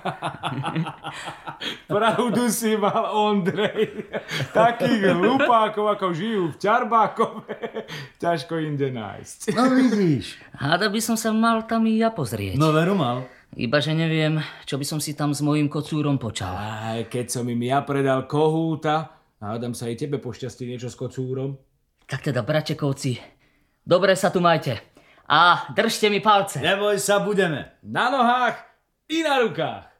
Pravdu si mal, Ondrej. Takých hlupákov, ako žijú v Ťarbákove, ťažko inde nájsť. No vidíš. Háda by som sa mal tam i ja pozrieť. No veru mal. Ibaže neviem, čo by som si tam s mojím kocúrom počal. Aj keď som im ja predal kohúta, hádam sa aj tebe pošťastí niečo s kocúrom. Tak teda, bračekovci, dobre sa tu majte. A držte mi palce. Neboj sa, budeme. Na nohách i na rukách.